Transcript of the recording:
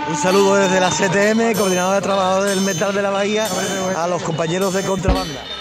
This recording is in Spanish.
Un saludo desde la CTM, Coordinadora de Trabajadores del Metal de la Bahía, a los compañeros de Contrabanda.